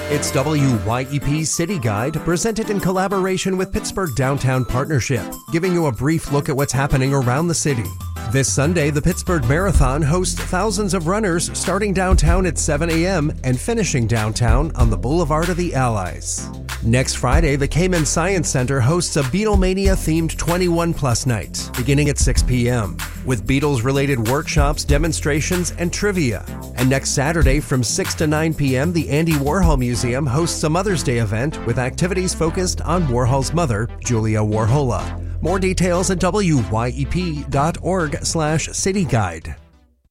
It's WYEP City Guide, presented in collaboration with Pittsburgh Downtown Partnership, giving you a brief look at what's happening around the city. This Sunday, the Pittsburgh Marathon hosts thousands of runners starting downtown at 7 a.m. and finishing downtown on the Boulevard of the Allies. Next Friday, the Cayman Science Center hosts a Beatlemania-themed 21-plus night, beginning at 6 p.m., with Beatles-related workshops, demonstrations, and trivia. And next Saturday, from 6 to 9 p.m., the Andy Warhol Museum hosts a Mother's Day event with activities focused on Warhol's mother, Julia Warhola. More details at wyep.org/cityguide.